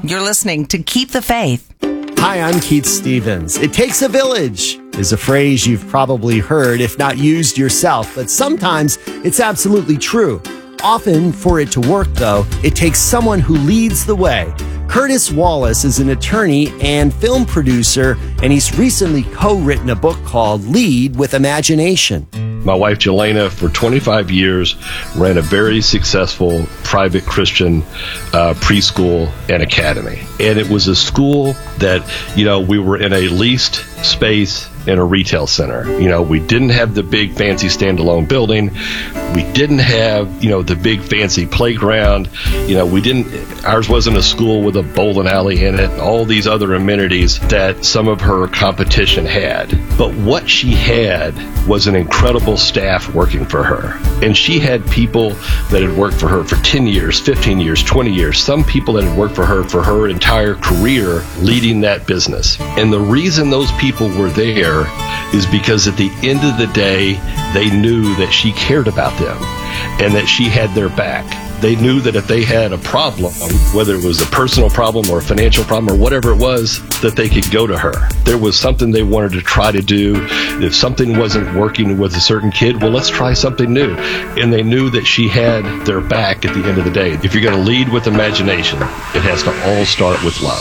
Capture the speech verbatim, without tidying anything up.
You're listening to Keep the Faith. Hi, I'm Keith Stevens. It takes a village is a phrase you've probably heard, if not used yourself, but sometimes it's absolutely true. Often, for it to work, though, it takes someone who leads the way. Curtis Wallace is an attorney and film producer, and he's recently co-written a book called Lead with Imagination. My wife, Jelena, for twenty-five years, ran a very successful private Christian uh, preschool and academy. And it was a school that, you know, we were in a leased space in a retail center. You know, we didn't have the big fancy standalone building. We didn't have, you know, the big fancy playground. You know, we didn't, ours wasn't a school with a bowling alley in it, all these other amenities that some of her competition had. But what she had was an incredible staff working for her. And she had people that had worked for her for ten years, fifteen years, twenty years, some people that had worked for her for her entire career leading that business. And the reason those people were there is because at the end of the day, they knew that she cared about them and that she had their back. They knew that if they had a problem, whether it was a personal problem or a financial problem or whatever it was, that they could go to her. There was something they wanted to try to do. If something wasn't working with a certain kid, well, let's try something new. And they knew that she had their back at the end of the day. If you're going to lead with imagination, it has to all start with love.